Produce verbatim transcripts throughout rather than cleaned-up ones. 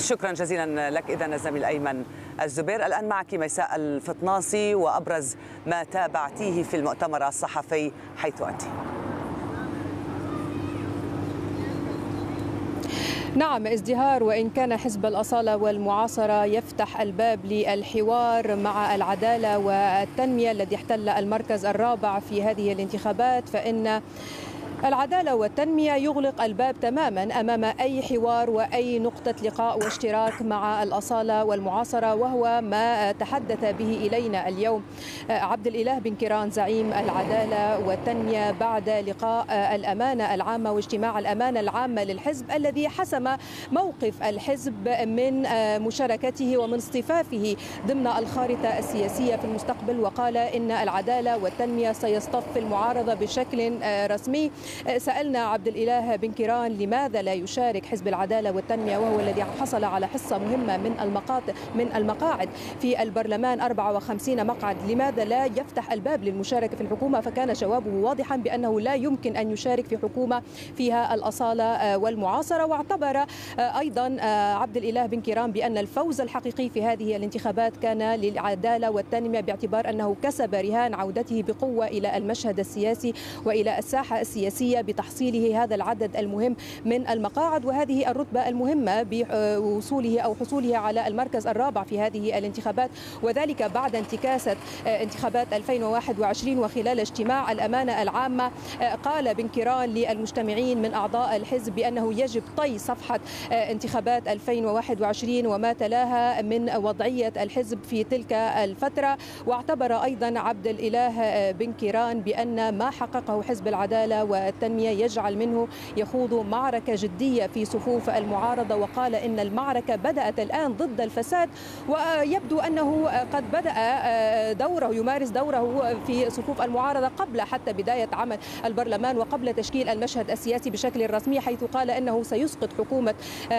شكرا جزيلا لك إذن الزميل أيمن الزبير. الآن معك ميساء الفطناصي وأبرز ما تابعتيه في المؤتمر الصحفي حيث أنت. نعم، ازدهار، وإن كان حزب الأصالة والمعاصرة يفتح الباب للحوار مع العدالة والتنمية الذي احتل المركز الرابع في هذه الانتخابات، فإن العدالة والتنمية يغلق الباب تماما أمام أي حوار وأي نقطة لقاء واشتراك مع الأصالة والمعاصرة، وهو ما تحدث به إلينا اليوم عبد الإله بن كيران زعيم العدالة والتنمية بعد لقاء الأمانة العامة واجتماع الأمانة العامة للحزب الذي حسم موقف الحزب من مشاركته ومن اصطفافه ضمن الخارطة السياسية في المستقبل، وقال إن العدالة والتنمية سيصطف المعارضة بشكل رسمي. سألنا عبد الإله بن كيران لماذا لا يشارك حزب العدالة والتنمية وهو الذي حصل على حصة مهمة من المقاطع من المقاعد في البرلمان أربعة وخمسين مقعد، لماذا لا يفتح الباب للمشاركة في الحكومة؟ فكان جوابه واضحا بأنه لا يمكن أن يشارك في حكومة فيها الأصالة والمعاصرة. واعتبر أيضا عبد الإله بن كيران بأن الفوز الحقيقي في هذه الانتخابات كان للعدالة والتنمية، باعتبار أنه كسب رهان عودته بقوة إلى المشهد السياسي وإلى الساحة السياسية بتحصيله هذا العدد المهم من المقاعد وهذه الرتبة المهمة بوصوله أو حصوله على المركز الرابع في هذه الانتخابات، وذلك بعد انتكاسة انتخابات ألفين وواحد وعشرين. وخلال اجتماع الأمانة العامة قال بن كيران للمجتمعين من أعضاء الحزب بأنه يجب طي صفحة انتخابات ألفين وواحد وعشرين وما تلاها من وضعية الحزب في تلك الفترة. واعتبر أيضا عبد الإله بن كيران بأن ما حققه حزب العدالة والتنمية يجعل منه يخوض معركة جدية في صفوف المعارضة، وقال إن المعركة بدأت الآن ضد الفساد، ويبدو أنه قد بدأ دوره يمارس دوره في صفوف المعارضة قبل حتى بداية عمل البرلمان وقبل تشكيل المشهد السياسي بشكل رسمي، حيث قال إنه سيسقط حكومة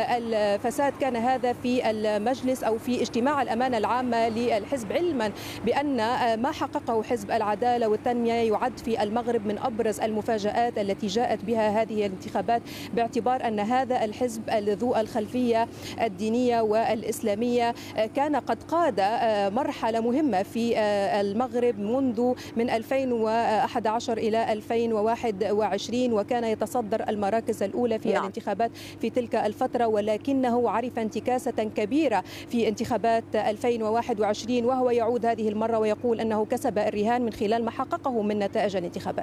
الفساد. كان هذا في المجلس أو في اجتماع الأمانة العامة للحزب، علما بأن ما حققه حزب العدالة والتنمية يعد في المغرب من أبرز المفاجآت التي جاءت بها هذه الانتخابات، باعتبار أن هذا الحزب ذو الخلفية الدينية والإسلامية كان قد قاد مرحلة مهمة في المغرب منذ من ألفين وأحد عشر إلى ألفين وواحد وعشرين، وكان يتصدر المراكز الأولى في نعم. الانتخابات في تلك الفترة، ولكنه عرف انتكاسة كبيرة في انتخابات ألفين وواحد وعشرين، وهو يعود هذه المرة ويقول أنه كسب الرهان من خلال ما حققه من نتائج الانتخابات.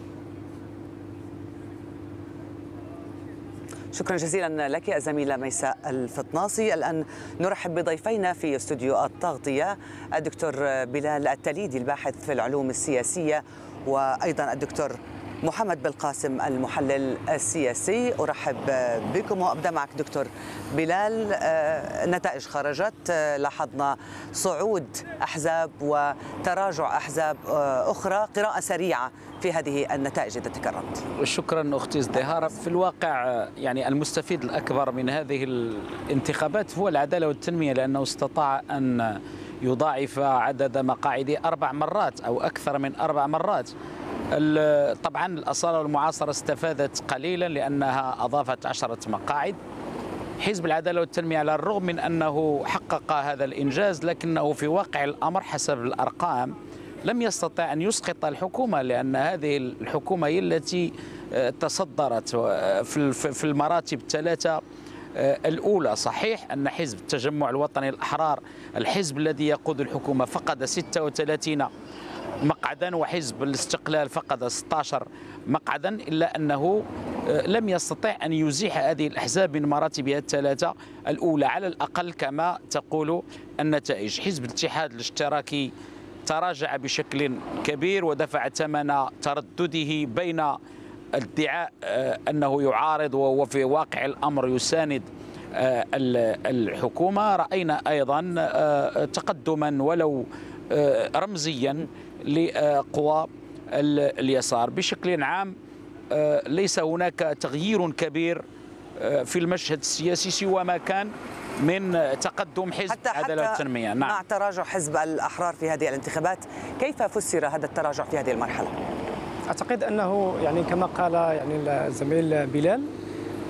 شكرا جزيلا لك الزميلة ميساء الفطناصي. الآن نرحب بضيفينا في استوديو التغطية الدكتور بلال التليدي الباحث في العلوم السياسية، وأيضا الدكتور محمد بالقاسم المحلل السياسي. أرحب بكم وأبدأ معك دكتور بلال. نتائج خرجت، لاحظنا صعود أحزاب وتراجع أحزاب أخرى، قراءة سريعة في هذه النتائج إذا تكرمت. شكرا أختي ازدهار. في الواقع يعني المستفيد الأكبر من هذه الانتخابات هو العدالة والتنمية، لأنه استطاع أن يضاعف عدد مقاعده أربع مرات أو أكثر من أربع مرات. طبعا الأصالة والمعاصرة استفادت قليلا لأنها أضافت عشرة مقاعد. حزب العدالة والتنمية على الرغم من أنه حقق هذا الإنجاز، لكنه في واقع الأمر حسب الأرقام لم يستطع أن يسقط الحكومة، لأن هذه الحكومة هي التي تصدرت في المراتب الثلاثة الأولى. صحيح أن حزب التجمع الوطني الأحرار الحزب الذي يقود الحكومة فقد ستة وثلاثين مقعدا، وحزب الاستقلال فقد ستة عشر مقعدا، إلا أنه لم يستطع أن يزيح هذه الأحزاب من مراتبها الثلاثة الأولى على الأقل كما تقول النتائج. حزب الاتحاد الاشتراكي تراجع بشكل كبير ودفع ثمن تردده بين ادعاء أنه يعارض وهو في واقع الأمر يساند الحكومة. رأينا أيضا تقدما ولو رمزيا لقوى اليسار. بشكل عام ليس هناك تغيير كبير في المشهد السياسي سوى ما كان من تقدم حزب العدالة والتنمية. نعم. مع تراجع حزب الأحرار في هذه الانتخابات، كيف فسر هذا التراجع في هذه المرحلة؟ أعتقد أنه يعني كما قال يعني الزميل بلال،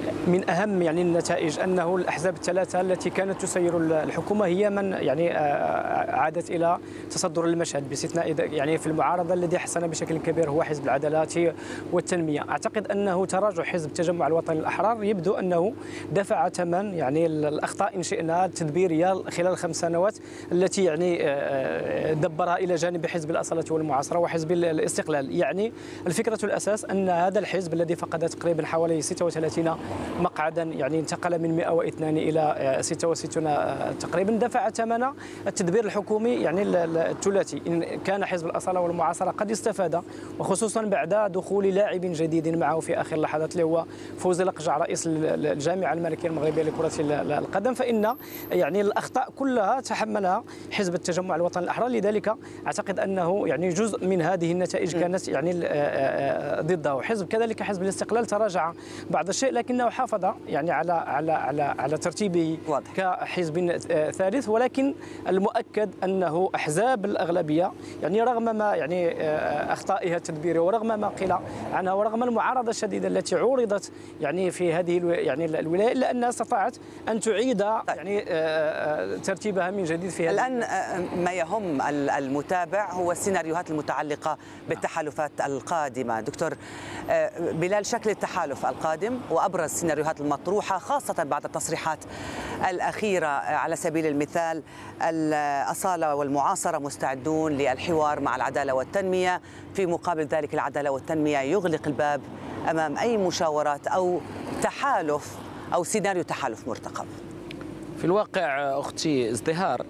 من اهم يعني النتائج انه الاحزاب الثلاثه التي كانت تسير الحكومه هي من يعني عادت الى تصدر المشهد، باستثناء يعني في المعارضه الذي حسن بشكل كبير هو حزب العداله والتنميه. اعتقد انه تراجع حزب التجمع الوطني الاحرار يبدو انه دفع ثمن يعني الاخطاء ان شئنا التدبيريه خلال الخمس سنوات التي يعني دبرها الى جانب حزب الاصاله والمعاصره وحزب الاستقلال. يعني الفكره الاساس ان هذا الحزب الذي فقد تقريبا حوالي ستة وثلاثين مقعدا يعني انتقل من مئة واثنين الى ستة وستين تقريبا، دفع ثمن التدبير الحكومي يعني الثلاثي. ان كان حزب الاصاله والمعاصره قد استفاد، وخصوصا بعد دخول لاعب جديد معه في اخر اللحظات اللي هو فوزي القجع رئيس الجامعه الملكيه المغربيه لكره القدم، فان يعني الاخطاء كلها تحملها حزب التجمع الوطني الاحرار. لذلك اعتقد انه يعني جزء من هذه النتائج كانت يعني ضده. حزب كذلك حزب الاستقلال تراجع بعض الشيء، لكنه حافظ يعني على على على على ترتيبه واضح كحزب ثالث. ولكن المؤكد انه احزاب الاغلبيه يعني رغم ما يعني اخطائها التدبيريه ورغم ما قيل عنها ورغم المعارضه الشديده التي عورضت يعني في هذه يعني الولايه، الا انها استطاعت ان تعيد يعني ترتيبها من جديد في الان. ما يهم المتابع هو السيناريوهات المتعلقه بالتحالفات القادمه. دكتور بلال، شكل التحالف القادم وابرز السيناريوهات المطروحه خاصه بعد التصريحات الاخيره، على سبيل المثال الاصاله والمعاصره مستعدون للحوار مع العداله والتنميه، في مقابل ذلك العداله والتنميه يغلق الباب امام اي مشاورات او تحالف او سيناريو تحالف مرتقب. في الواقع اختي ازدهار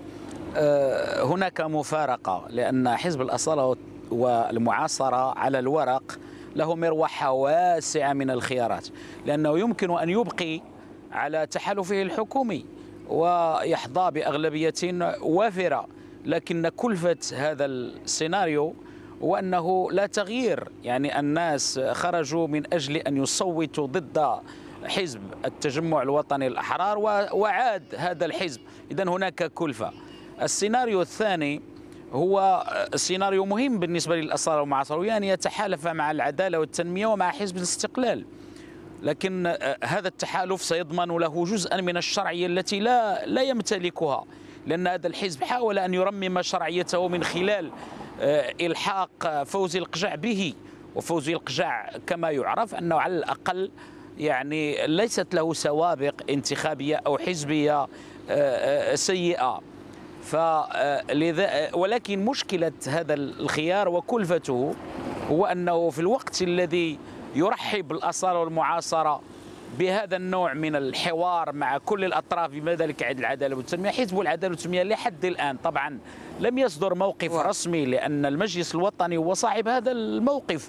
هناك مفارقه، لان حزب الاصاله والمعاصره على الورق له مروحه واسعه من الخيارات، لانه يمكن ان يبقي على تحالفه الحكومي ويحظى باغلبيه وافره، لكن كلفه هذا السيناريو هو انه لا تغيير. يعني الناس خرجوا من اجل ان يصوتوا ضد حزب التجمع الوطني الأحرار وعاد هذا الحزب، إذن هناك كلفة. السيناريو الثاني هو سيناريو مهم بالنسبة للأصالة والمعاصرة، وهي أن يتحالف مع العدالة والتنمية ومع حزب الاستقلال، لكن هذا التحالف سيضمن له جزءا من الشرعية التي لا لا يمتلكها، لأن هذا الحزب حاول أن يرمم شرعيته من خلال إلحاق فوزي القجع به، وفوزي القجع كما يعرف أنه على الأقل يعني ليست له سوابق انتخابية أو حزبية سيئة. فلذا ولكن مشكلة هذا الخيار وكلفته هو أنه في الوقت الذي يرحب الأصالة والمعاصرة بهذا النوع من الحوار مع كل الأطراف، بما ذلك عند العدالة والتنمية، حزب العدالة والتنمية لحد الآن طبعا لم يصدر موقف رسمي، لأن المجلس الوطني هو صاحب هذا الموقف،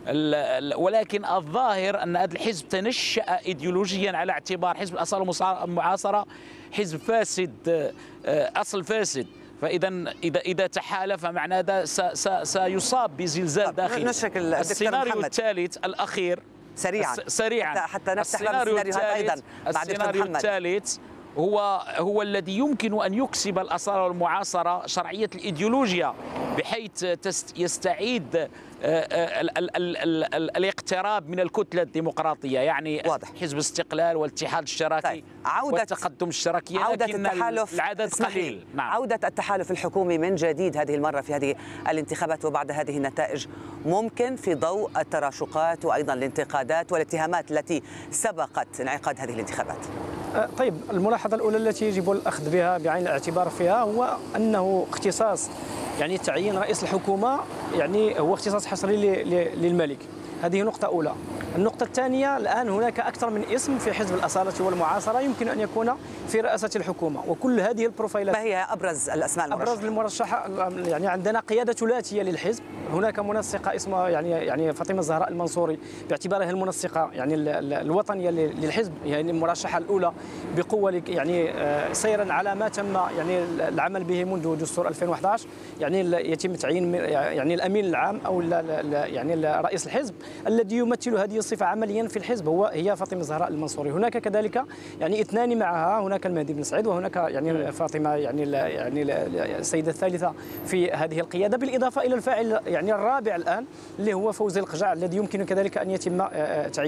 ولكن الظاهر أن هذا الحزب تنشأ إيديولوجيا على اعتبار حزب الأصالة والمعاصرة حزب فاسد، أصل فاسد. فإذا إذا إذا تحالف معنى هذا سيصاب بزلزال داخلي. السيناريو الثالث الأخير سريعا سريعا حتى نفتح السيناريو ايضا السيناريو الثالث هو هو الذي يمكن ان يكسب الاصاله والمعاصره شرعيه الايديولوجيا، بحيث يستعيد ال ال ال ال الاقتراب من الكتله الديمقراطيه، يعني واضح. حزب الاستقلال والاتحاد الاشتراكي طيب. والتقدم الاشتراكي، عودة التحالف العدد قليل. نعم. عودة التحالف الحكومي من جديد هذه المرة في هذه الانتخابات وبعد هذه النتائج ممكن في ضوء التراشقات وأيضا الانتقادات والاتهامات التي سبقت انعقاد هذه الانتخابات. طيب، الملاحظة الأولى التي يجب الأخذ بها بعين الاعتبار فيها هو أنه اختصاص يعني تعيين رئيس الحكومة يعني هو اختصاص حصري للملك، هذه نقطة أولى. النقطة الثانية، الآن هناك أكثر من اسم في حزب الأصالة والمعاصرة يمكن أن يكون في رئاسة الحكومة، وكل هذه البروفايلات. ما هي أبرز الأسماء المرشحة؟ أبرز المرشحة يعني عندنا قيادة ثلاثية للحزب، هناك منسقة اسمها يعني يعني فاطمة الزهراء المنصوري باعتبارها المنسقة يعني الوطنية للحزب، يعني المرشحة الأولى بقوة يعني سيرا على ما تم يعني العمل به منذ دستور ألفين وأحد عشر، يعني يتم تعيين يعني الأمين العام أو يعني رئيس الحزب الذي يمثل هذه الصفة عمليا في الحزب هو هي فاطمة الزهراء المنصوري. هناك كذلك يعني اثنان معها، هناك المهدي بن سعيد وهناك يعني فاطمة يعني يعني السيدة الثالثة في هذه القيادة، بالإضافة إلى الفاعل يعني الرابع الآن اللي هو فوزي القجع الذي يمكن كذلك أن يتم تعيينه.